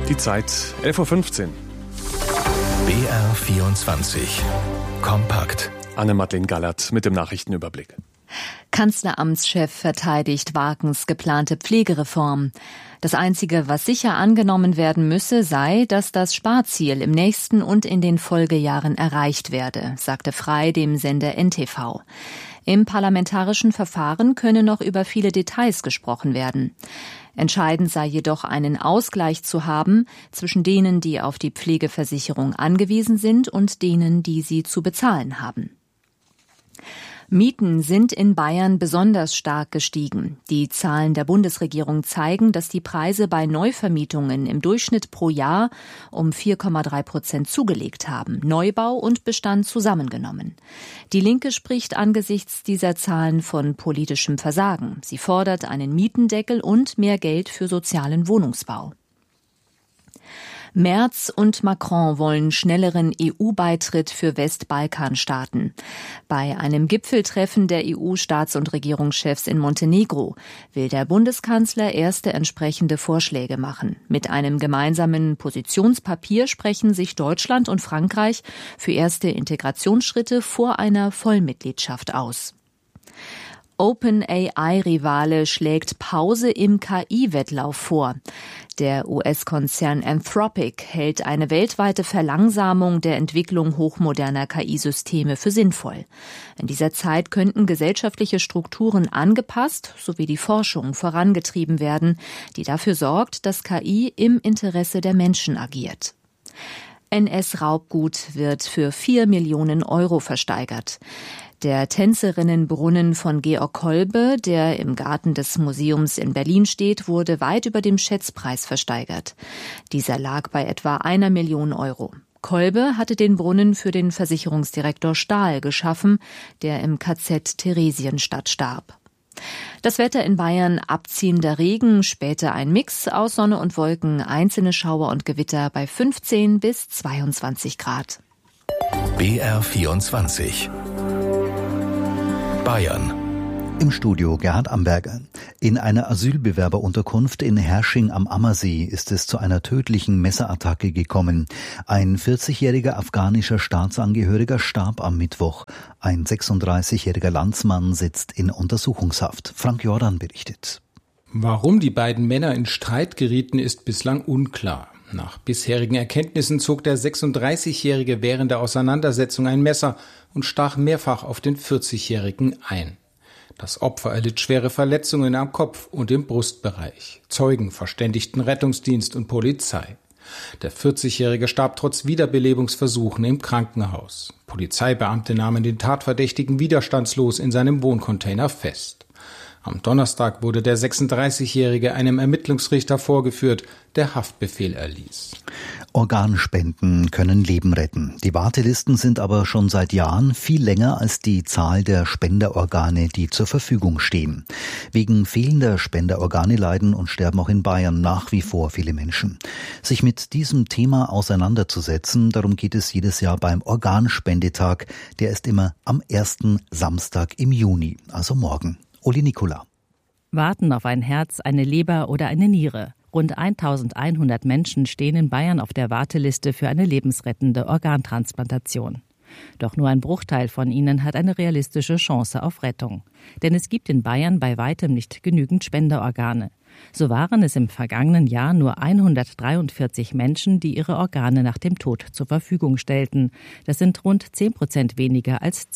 Die Zeit 11.15 Uhr. BR24 Kompakt. Anne-Madeleine Gallert mit dem Nachrichtenüberblick. Kanzleramtschef verteidigt Warkens geplante Pflegereform. Das Einzige, was sicher angenommen werden müsse, sei, dass das Sparziel im nächsten und in den Folgejahren erreicht werde, sagte Frey dem Sender NTV. Im parlamentarischen Verfahren könne noch über viele Details gesprochen werden. Entscheidend sei jedoch, einen Ausgleich zu haben zwischen denen, die auf die Pflegeversicherung angewiesen sind, und denen, die sie zu bezahlen haben. Mieten sind in Bayern besonders stark gestiegen. Die Zahlen der Bundesregierung zeigen, dass die Preise bei Neuvermietungen im Durchschnitt pro Jahr um 4,3% zugelegt haben, Neubau und Bestand zusammengenommen. Die Linke spricht angesichts dieser Zahlen von politischem Versagen. Sie fordert einen Mietendeckel und mehr Geld für sozialen Wohnungsbau. Merz und Macron wollen schnelleren EU-Beitritt für Westbalkanstaaten. Bei einem Gipfeltreffen der EU-Staats- und Regierungschefs in Montenegro will der Bundeskanzler erste entsprechende Vorschläge machen. Mit einem gemeinsamen Positionspapier sprechen sich Deutschland und Frankreich für erste Integrationsschritte vor einer Vollmitgliedschaft aus. OpenAI-Rivale schlägt Pause im KI-Wettlauf vor. Der US-Konzern Anthropic hält eine weltweite Verlangsamung der Entwicklung hochmoderner KI-Systeme für sinnvoll. In dieser Zeit könnten gesellschaftliche Strukturen angepasst sowie die Forschung vorangetrieben werden, die dafür sorgt, dass KI im Interesse der Menschen agiert. NS-Raubgut wird für 4 Millionen Euro versteigert. Der Tänzerinnenbrunnen von Georg Kolbe, der im Garten des Museums in Berlin steht, wurde weit über dem Schätzpreis versteigert. Dieser lag bei etwa 1 Million Euro. Kolbe hatte den Brunnen für den Versicherungsdirektor Stahl geschaffen, der im KZ Theresienstadt starb. Das Wetter in Bayern: abziehender Regen, später ein Mix aus Sonne und Wolken, einzelne Schauer und Gewitter bei 15 bis 22 Grad. BR24 Bayern. Im Studio Gerhard Amberger. In einer Asylbewerberunterkunft in Hersching am Ammersee ist es zu einer tödlichen Messerattacke gekommen. Ein 40-jähriger afghanischer Staatsangehöriger starb am Mittwoch. Ein 36-jähriger Landsmann sitzt in Untersuchungshaft. Frank Jordan berichtet. Warum die beiden Männer in Streit gerieten, ist bislang unklar. Nach bisherigen Erkenntnissen zog der 36-Jährige während der Auseinandersetzung ein Messer und stach mehrfach auf den 40-Jährigen ein. Das Opfer erlitt schwere Verletzungen am Kopf und im Brustbereich. Zeugen verständigten Rettungsdienst und Polizei. Der 40-Jährige starb trotz Wiederbelebungsversuchen im Krankenhaus. Polizeibeamte nahmen den Tatverdächtigen widerstandslos in seinem Wohncontainer fest. Am Donnerstag wurde der 36-Jährige einem Ermittlungsrichter vorgeführt, der Haftbefehl erließ. Organspenden können Leben retten. Die Wartelisten sind aber schon seit Jahren viel länger als die Zahl der Spenderorgane, die zur Verfügung stehen. Wegen fehlender Spenderorgane leiden und sterben auch in Bayern nach wie vor viele Menschen. Sich mit diesem Thema auseinanderzusetzen, darum geht es jedes Jahr beim Organspendetag. Der ist immer am ersten Samstag im Juni, also morgen. Uli Nikola. Warten auf ein Herz, eine Leber oder eine Niere. Rund 1100 Menschen stehen in Bayern auf der Warteliste für eine lebensrettende Organtransplantation. Doch nur ein Bruchteil von ihnen hat eine realistische Chance auf Rettung. Denn es gibt in Bayern bei weitem nicht genügend Spenderorgane. So waren es im vergangenen Jahr nur 143 Menschen, die ihre Organe nach dem Tod zur Verfügung stellten. Das sind rund 10% weniger als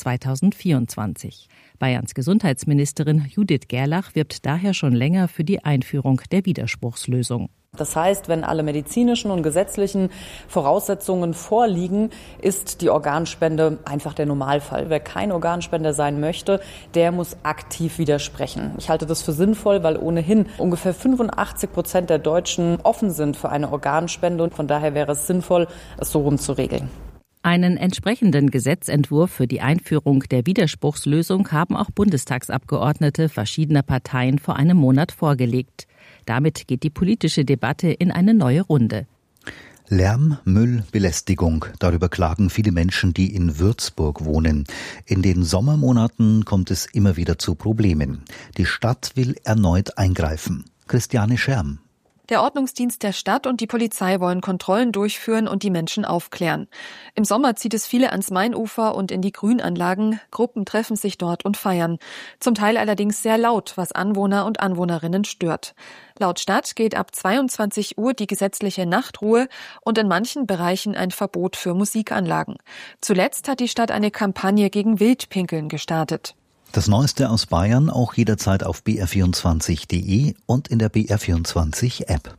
2024. Bayerns Gesundheitsministerin Judith Gerlach wirbt daher schon länger für die Einführung der Widerspruchslösung. Das heißt, wenn alle medizinischen und gesetzlichen Voraussetzungen vorliegen, ist die Organspende einfach der Normalfall. Wer kein Organspender sein möchte, der muss aktiv widersprechen. Ich halte das für sinnvoll, weil ohnehin ungefähr 85% der Deutschen offen sind für eine Organspende und von daher wäre es sinnvoll, es so rum zu regeln. Einen entsprechenden Gesetzentwurf für die Einführung der Widerspruchslösung haben auch Bundestagsabgeordnete verschiedener Parteien vor einem Monat vorgelegt. Damit geht die politische Debatte in eine neue Runde. Lärm, Müll, Belästigung. Darüber klagen viele Menschen, die in Würzburg wohnen. In den Sommermonaten kommt es immer wieder zu Problemen. Die Stadt will erneut eingreifen. Christiane Scherm. Der Ordnungsdienst der Stadt und die Polizei wollen Kontrollen durchführen und die Menschen aufklären. Im Sommer zieht es viele ans Mainufer und in die Grünanlagen. Gruppen treffen sich dort und feiern. Zum Teil allerdings sehr laut, was Anwohner und Anwohnerinnen stört. Laut Stadt gilt ab 22 Uhr die gesetzliche Nachtruhe und in manchen Bereichen ein Verbot für Musikanlagen. Zuletzt hat die Stadt eine Kampagne gegen Wildpinkeln gestartet. Das Neueste aus Bayern auch jederzeit auf br24.de und in der BR24-App.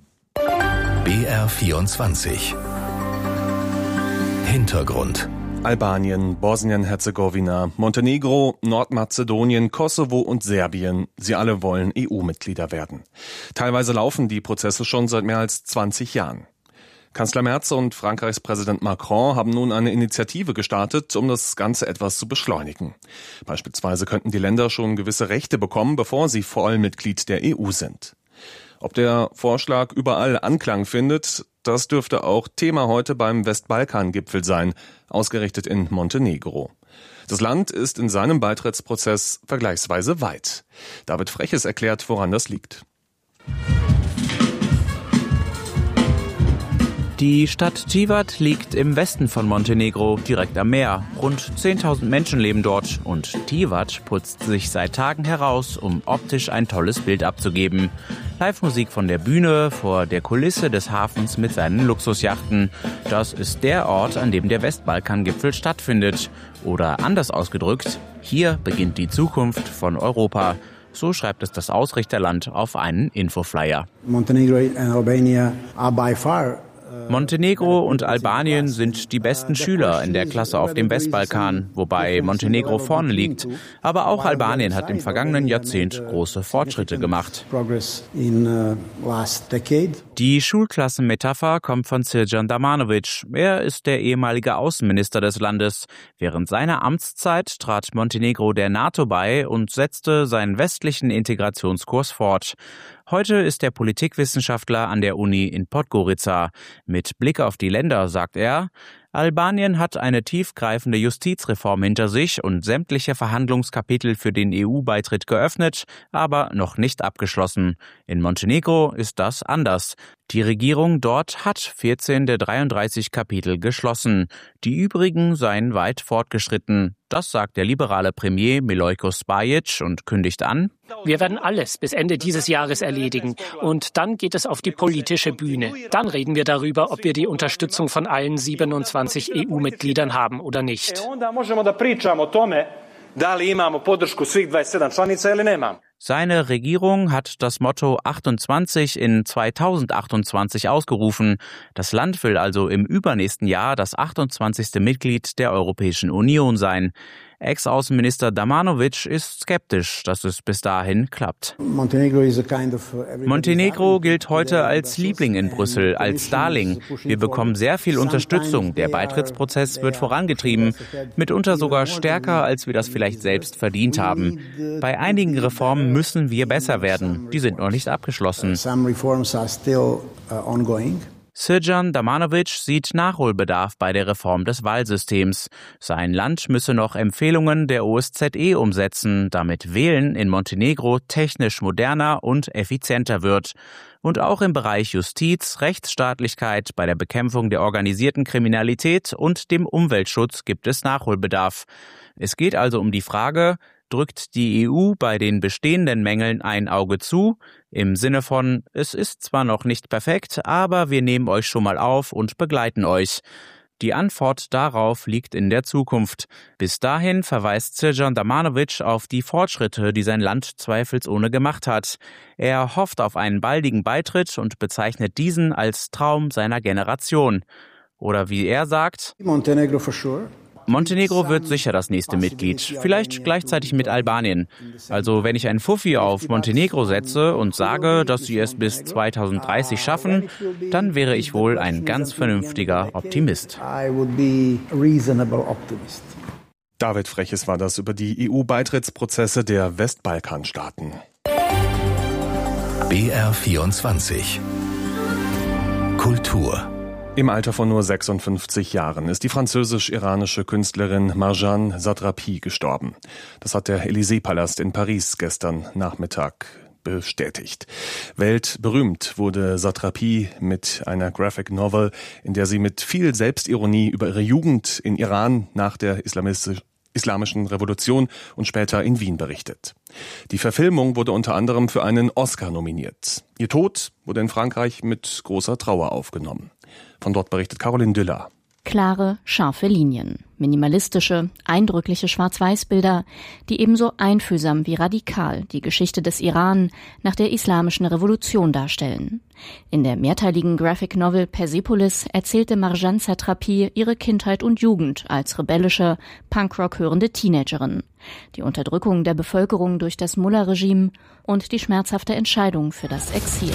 BR24 Hintergrund: Albanien, Bosnien-Herzegowina, Montenegro, Nordmazedonien, Kosovo und Serbien. Sie alle wollen EU-Mitglieder werden. Teilweise laufen die Prozesse schon seit mehr als 20 Jahren. Kanzler Merz und Frankreichs Präsident Macron haben nun eine Initiative gestartet, um das Ganze etwas zu beschleunigen. Beispielsweise könnten die Länder schon gewisse Rechte bekommen, bevor sie Vollmitglied der EU sind. Ob der Vorschlag überall Anklang findet, das dürfte auch Thema heute beim Westbalkan-Gipfel sein, ausgerichtet in Montenegro. Das Land ist in seinem Beitrittsprozess vergleichsweise weit. David Freches erklärt, woran das liegt. Die Stadt Tivat liegt im Westen von Montenegro, direkt am Meer. Rund 10.000 Menschen leben dort und Tivat putzt sich seit Tagen heraus, um optisch ein tolles Bild abzugeben. Live-Musik von der Bühne vor der Kulisse des Hafens mit seinen Luxusjachten. Das ist der Ort, an dem der Westbalkan-Gipfel stattfindet. Oder anders ausgedrückt, hier beginnt die Zukunft von Europa. So schreibt es das Ausrichterland auf einen Infoflyer. Montenegro und Albanien sind die besten Schüler in der Klasse auf dem Westbalkan, wobei Montenegro vorne liegt. Aber auch Albanien hat im vergangenen Jahrzehnt große Fortschritte gemacht. Die Schulklassenmetapher kommt von Srdjan Damanovic. Er ist der ehemalige Außenminister des Landes. Während seiner Amtszeit trat Montenegro der NATO bei und setzte seinen westlichen Integrationskurs fort. Heute ist er Politikwissenschaftler an der Uni in Podgorica. Mit Blick auf die Länder sagt er: Albanien hat eine tiefgreifende Justizreform hinter sich und sämtliche Verhandlungskapitel für den EU-Beitritt geöffnet, aber noch nicht abgeschlossen. In Montenegro ist das anders. Die Regierung dort hat 14 der 33 Kapitel geschlossen. Die übrigen seien weit fortgeschritten. Das sagt der liberale Premier Milojko Spajic und kündigt an: Wir werden alles bis Ende dieses Jahres erledigen. Und dann geht es auf die politische Bühne. Dann reden wir darüber, ob wir die Unterstützung von allen 27 EU-Mitgliedern haben oder nicht. Seine Regierung hat das Motto 28 in 2028 ausgerufen. Das Land will also im übernächsten Jahr das 28. Mitglied der Europäischen Union sein. Ex-Außenminister Damanovic ist skeptisch, dass es bis dahin klappt. Montenegro gilt heute als Liebling in Brüssel, als Darling. Wir bekommen sehr viel Unterstützung. Der Beitrittsprozess wird vorangetrieben, mitunter sogar stärker, als wir das vielleicht selbst verdient haben. Bei einigen Reformen müssen wir besser werden. Die sind noch nicht abgeschlossen. Srdjan Damanovic sieht Nachholbedarf bei der Reform des Wahlsystems. Sein Land müsse noch Empfehlungen der OSZE umsetzen, damit Wählen in Montenegro technisch moderner und effizienter wird. Und auch im Bereich Justiz, Rechtsstaatlichkeit, bei der Bekämpfung der organisierten Kriminalität und dem Umweltschutz gibt es Nachholbedarf. Es geht also um die Frage: Drückt die EU bei den bestehenden Mängeln ein Auge zu? Im Sinne von: Es ist zwar noch nicht perfekt, aber wir nehmen euch schon mal auf und begleiten euch. Die Antwort darauf liegt in der Zukunft. Bis dahin verweist Srdjan Damanovic auf die Fortschritte, die sein Land zweifelsohne gemacht hat. Er hofft auf einen baldigen Beitritt und bezeichnet diesen als Traum seiner Generation. Oder wie er sagt: Montenegro wird sicher das nächste Mitglied, vielleicht gleichzeitig mit Albanien. Also wenn ich einen Fuffi auf Montenegro setze und sage, dass sie es bis 2030 schaffen, dann wäre ich wohl ein ganz vernünftiger Optimist. David Freches war das über die EU-Beitrittsprozesse der Westbalkanstaaten. BR24 Kultur. Im Alter von nur 56 Jahren ist die französisch-iranische Künstlerin Marjane Satrapi gestorben. Das hat der Élysée-Palast in Paris gestern Nachmittag bestätigt. Weltberühmt wurde Satrapi mit einer Graphic Novel, in der sie mit viel Selbstironie über ihre Jugend in Iran nach der Islamischen Revolution und später in Wien berichtet. Die Verfilmung wurde unter anderem für einen Oscar nominiert. Ihr Tod wurde in Frankreich mit großer Trauer aufgenommen. Von dort berichtet Caroline Düller. Klare, scharfe Linien, minimalistische, eindrückliche Schwarz-Weiß-Bilder, die ebenso einfühlsam wie radikal die Geschichte des Iran nach der Islamischen Revolution darstellen. In der mehrteiligen Graphic Novel Persepolis erzählte Marjane Satrapi ihre Kindheit und Jugend als rebellische, Punkrock hörende Teenagerin, die Unterdrückung der Bevölkerung durch das Mullah-Regime und die schmerzhafte Entscheidung für das Exil.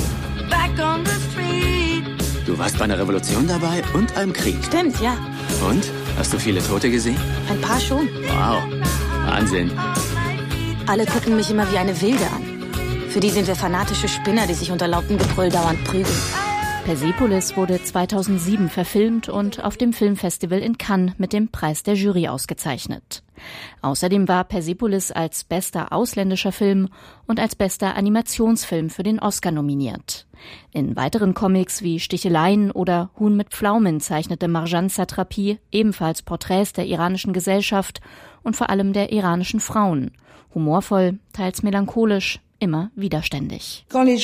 Du warst bei einer Revolution dabei und einem Krieg. Stimmt, ja. Und? Hast du viele Tote gesehen? Ein paar schon. Wow. Wahnsinn. Alle gucken mich immer wie eine Wilde an. Für die sind wir fanatische Spinner, die sich unter lautem Gebrüll dauernd prügeln. Persepolis wurde 2007 verfilmt und auf dem Filmfestival in Cannes mit dem Preis der Jury ausgezeichnet. Außerdem war Persepolis als bester ausländischer Film und als bester Animationsfilm für den Oscar nominiert. In weiteren Comics wie Sticheleien oder Huhn mit Pflaumen zeichnete Marjane Satrapi ebenfalls Porträts der iranischen Gesellschaft und vor allem der iranischen Frauen. Humorvoll, teils melancholisch, immer widerständig.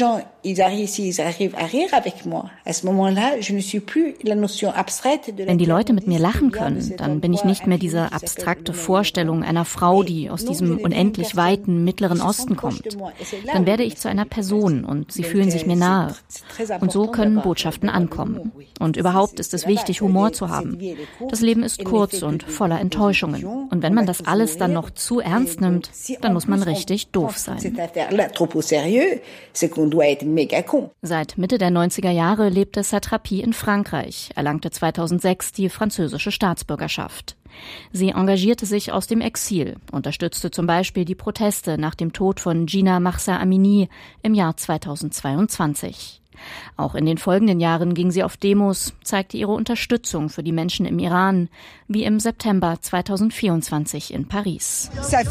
Wenn die Leute mit mir lachen können, dann bin ich nicht mehr diese abstrakte Vorstellung einer Frau, die aus diesem unendlich weiten Mittleren Osten kommt. Dann werde ich zu einer Person und sie fühlen sich mir nahe. Und so können Botschaften ankommen. Und überhaupt ist es wichtig, Humor zu haben. Das Leben ist kurz und voller Enttäuschungen. Und wenn man das alles dann noch zu ernst nimmt, dann muss man richtig doof sein. Seit Mitte der 90er Jahre lebte Satrapi in Frankreich, erlangte 2006 die französische Staatsbürgerschaft. Sie engagierte sich aus dem Exil, unterstützte zum Beispiel die Proteste nach dem Tod von Jina Mahsa Amini im Jahr 2022. Auch in den folgenden Jahren ging sie auf Demos, zeigte ihre Unterstützung für die Menschen im Iran, wie im September 2024 in Paris.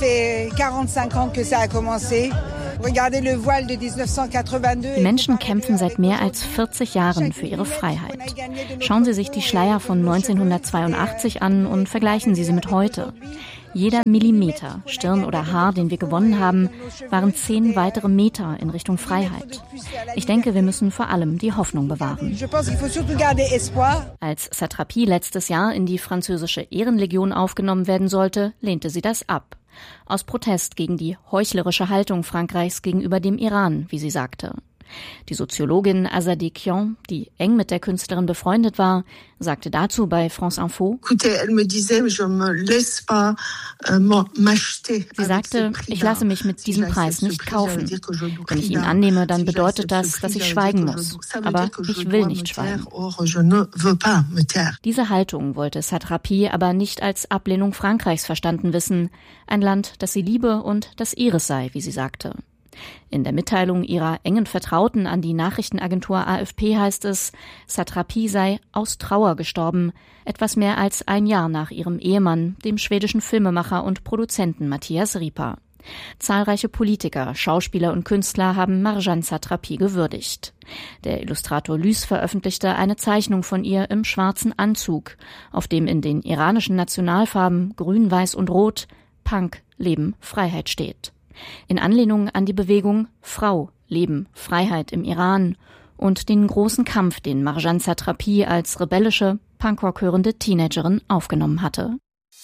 Die Menschen kämpfen seit mehr als 40 Jahren für ihre Freiheit. Schauen Sie sich die Schleier von 1982 an und vergleichen Sie sie mit heute. Jeder Millimeter Stirn oder Haar, den wir gewonnen haben, waren 10 weitere Meter in Richtung Freiheit. Ich denke, wir müssen vor allem die Hoffnung bewahren. Als Satrapi letztes Jahr in die französische Ehrenlegion aufgenommen werden sollte, lehnte sie das ab. Aus Protest gegen die heuchlerische Haltung Frankreichs gegenüber dem Iran, wie sie sagte. Die Soziologin Azadeh Kian, die eng mit der Künstlerin befreundet war, sagte dazu bei France Info: Sie sagte, ich lasse mich mit diesem Preis nicht kaufen. Wenn ich ihn annehme, dann bedeutet das, dass ich schweigen muss. Aber ich will nicht schweigen. Diese Haltung wollte Satrapi aber nicht als Ablehnung Frankreichs verstanden wissen. Ein Land, das sie liebe und das ihres sei, wie sie sagte. In der Mitteilung ihrer engen Vertrauten an die Nachrichtenagentur AFP heißt es, Satrapi sei aus Trauer gestorben, etwas mehr als ein Jahr nach ihrem Ehemann, dem schwedischen Filmemacher und Produzenten Matthias Ripa. Zahlreiche Politiker, Schauspieler und Künstler haben Marjane Satrapi gewürdigt. Der Illustrator Lys veröffentlichte eine Zeichnung von ihr im schwarzen Anzug, auf dem in den iranischen Nationalfarben Grün, Weiß und Rot Punk, Leben, Freiheit steht. In Anlehnung an die Bewegung Frau, Leben, Freiheit im Iran und den großen Kampf, den Marjane Satrapi als rebellische, Punkrock-hörende Teenagerin aufgenommen hatte.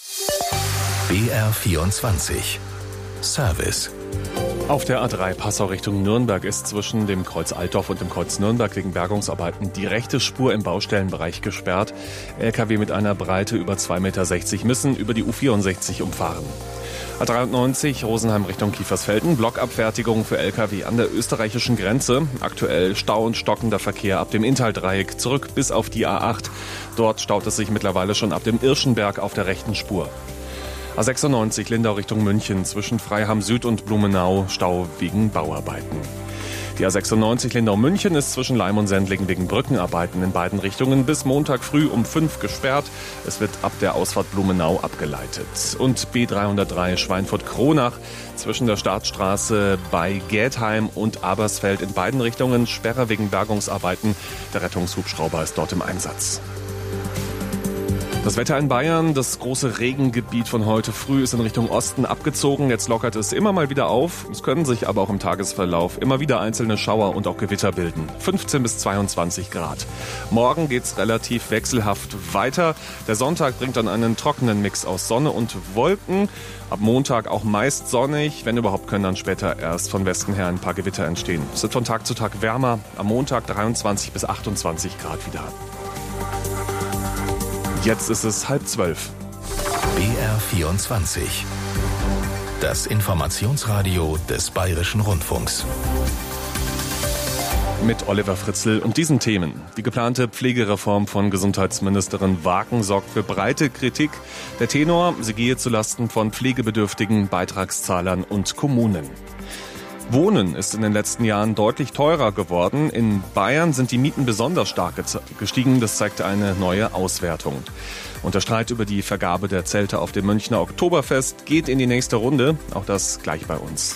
BR24 Service. Auf der A3 Passau Richtung Nürnberg ist zwischen dem Kreuz Altdorf und dem Kreuz Nürnberg wegen Bergungsarbeiten die rechte Spur im Baustellenbereich gesperrt. LKW mit einer Breite über 2,60 Meter müssen über die U64 umfahren. A93 Rosenheim Richtung Kiefersfelden, Blockabfertigung für LKW an der österreichischen Grenze. Aktuell Stau und stockender Verkehr ab dem Inntal-Dreieck zurück bis auf die A8. Dort staut es sich mittlerweile schon ab dem Irschenberg auf der rechten Spur. A96 Lindau Richtung München zwischen Freiham Süd und Blumenau, Stau wegen Bauarbeiten. Die A96 Lindau-München ist zwischen Leim und Sendling wegen Brückenarbeiten in beiden Richtungen bis Montag früh um 5 gesperrt. Es wird ab der Ausfahrt Blumenau abgeleitet. Und B303 Schweinfurt-Kronach zwischen der Startstraße bei Gätheim und Abersfeld in beiden Richtungen Sperre wegen Bergungsarbeiten. Der Rettungshubschrauber ist dort im Einsatz. Das Wetter in Bayern, das große Regengebiet von heute früh ist in Richtung Osten abgezogen. Jetzt lockert es immer mal wieder auf. Es können sich aber auch im Tagesverlauf immer wieder einzelne Schauer und auch Gewitter bilden. 15 bis 22 Grad. Morgen geht's relativ wechselhaft weiter. Der Sonntag bringt dann einen trockenen Mix aus Sonne und Wolken. Ab Montag auch meist sonnig. Wenn überhaupt, können dann später erst von Westen her ein paar Gewitter entstehen. Es wird von Tag zu Tag wärmer. Am Montag 23 bis 28 Grad wieder. Jetzt ist es 11:30. BR24. Das Informationsradio des Bayerischen Rundfunks. Mit Oliver Fritzl und diesen Themen. Die geplante Pflegereform von Gesundheitsministerin Waken sorgt für breite Kritik. Der Tenor, sie gehe zulasten von pflegebedürftigen Beitragszahlern und Kommunen. Wohnen ist in den letzten Jahren deutlich teurer geworden. In Bayern sind die Mieten besonders stark gestiegen. Das zeigte eine neue Auswertung. Und der Streit über die Vergabe der Zelte auf dem Münchner Oktoberfest geht in die nächste Runde. Auch das gleich bei uns.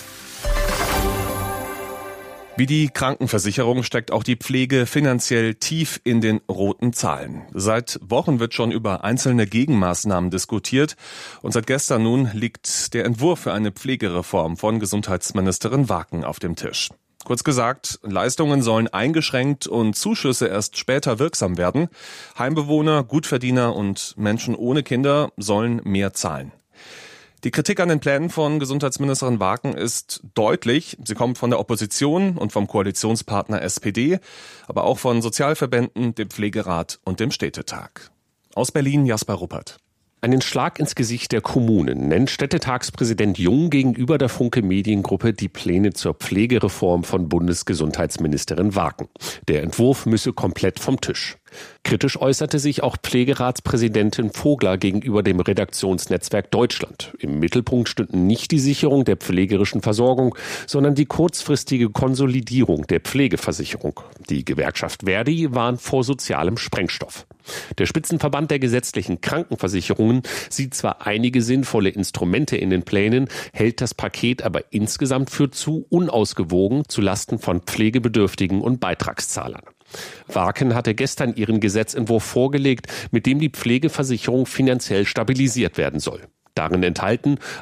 Wie die Krankenversicherung steckt auch die Pflege finanziell tief in den roten Zahlen. Seit Wochen wird schon über einzelne Gegenmaßnahmen diskutiert. Und seit gestern nun liegt der Entwurf für eine Pflegereform von Gesundheitsministerin Waken auf dem Tisch. Kurz gesagt, Leistungen sollen eingeschränkt und Zuschüsse erst später wirksam werden. Heimbewohner, Gutverdiener und Menschen ohne Kinder sollen mehr zahlen. Die Kritik an den Plänen von Gesundheitsministerin Waken ist deutlich. Sie kommt von der Opposition und vom Koalitionspartner SPD, aber auch von Sozialverbänden, dem Pflegerat und dem Städtetag. Aus Berlin Jasper Ruppert. Einen Schlag ins Gesicht der Kommunen nennt Städtetagspräsident Jung gegenüber der Funke Mediengruppe die Pläne zur Pflegereform von Bundesgesundheitsministerin Waken. Der Entwurf müsse komplett vom Tisch. Kritisch äußerte sich auch Pflegeratspräsidentin Vogler gegenüber dem Redaktionsnetzwerk Deutschland. Im Mittelpunkt stünden nicht die Sicherung der pflegerischen Versorgung, sondern die kurzfristige Konsolidierung der Pflegeversicherung. Die Gewerkschaft Verdi warnt vor sozialem Sprengstoff. Der Spitzenverband der gesetzlichen Krankenversicherungen sieht zwar einige sinnvolle Instrumente in den Plänen, hält das Paket aber insgesamt für zu unausgewogen zulasten von Pflegebedürftigen und Beitragszahlern. Waken hatte gestern ihren Gesetzentwurf vorgelegt, mit dem die Pflegeversicherung finanziell stabilisiert werden soll. Darin enthalten